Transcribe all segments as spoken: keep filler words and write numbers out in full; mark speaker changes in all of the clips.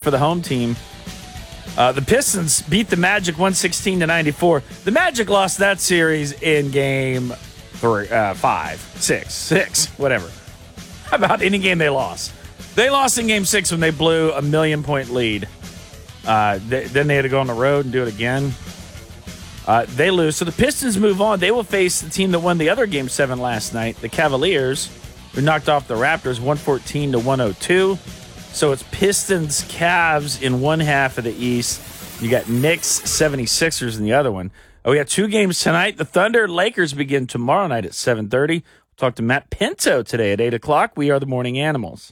Speaker 1: for the home team. Uh, the Pistons beat the Magic one sixteen to ninety-four. The Magic lost that series in game three, uh, five, six, six, whatever. How about any game they lost? They lost in game six when they blew a million-point lead. Uh, they, then they had to go on the road and do it again. Uh, they lose. So the Pistons move on. They will face the team that won the other game seven last night, the Cavaliers, who knocked off the Raptors one fourteen to one oh two. So it's Pistons, Cavs in one half of the East. You got Knicks, seventy-sixers in the other one. Oh, we got two games tonight. The Thunder, Lakers begin tomorrow night at seven thirty. We'll talk to Matt Pinto today at eight o'clock. We are the Morning Animals.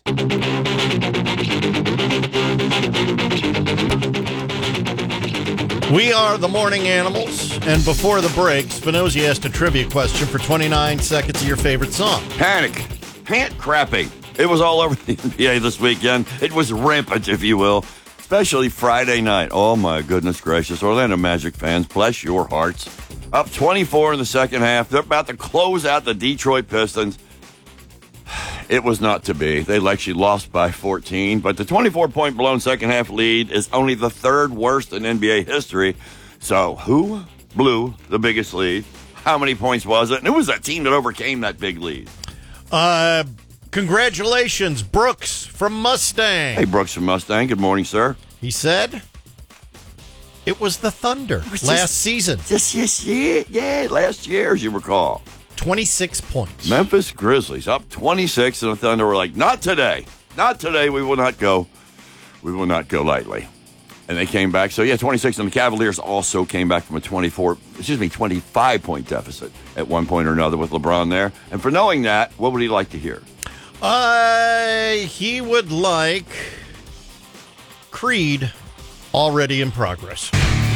Speaker 2: We are the Morning Animals, and before the break, Spinozzi asked a trivia question for twenty-nine seconds of your favorite song.
Speaker 3: Panic. Pant crapping. It was all over the N B A this weekend. It was rampant, if you will, especially Friday night. Oh, my goodness gracious. Orlando Magic fans, bless your hearts. Up twenty-four in the second half. They're about to close out the Detroit Pistons. It was not to be. They actually lost by fourteen, but the twenty-four point blown second half lead is only the third worst in N B A history. So who blew the biggest lead? How many points was it? And who was that team that overcame that big lead?
Speaker 2: Uh, congratulations, Brooks from Mustang.
Speaker 3: Hey, Brooks from Mustang. Good morning, sir.
Speaker 2: He said it was the Thunder
Speaker 3: was
Speaker 2: last
Speaker 3: just,
Speaker 2: season.
Speaker 3: Just, yes, yeah, yeah, last year, as you recall.
Speaker 2: twenty-six points.
Speaker 3: Memphis Grizzlies up twenty-six, and the Thunder were like, not today. Not today. We will not go. We will not go lightly. And they came back. So, yeah, twenty-six. And the Cavaliers also came back from a twenty-four, excuse me, twenty-five point deficit at one point or another with LeBron there. And for knowing that, what would he like to hear?
Speaker 2: Uh, he would like Creed, Already in Progress.